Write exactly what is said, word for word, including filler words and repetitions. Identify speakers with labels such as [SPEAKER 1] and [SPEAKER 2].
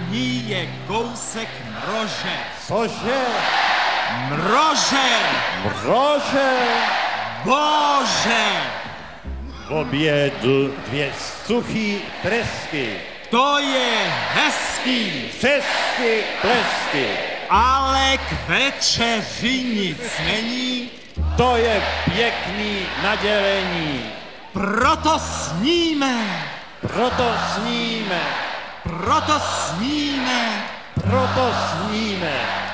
[SPEAKER 1] ní je kousek mrože.
[SPEAKER 2] Cože?
[SPEAKER 1] Mrože!
[SPEAKER 2] Mrože!
[SPEAKER 1] Bože!
[SPEAKER 2] Obědl dvě suchý tresky.
[SPEAKER 1] To je hezký,
[SPEAKER 2] Přesky, plesky.
[SPEAKER 1] ale k večeři nic není,
[SPEAKER 2] To je pěkný nadělení.
[SPEAKER 1] proto sníme,
[SPEAKER 2] Proto sníme,
[SPEAKER 1] proto sníme.
[SPEAKER 2] proto sníme.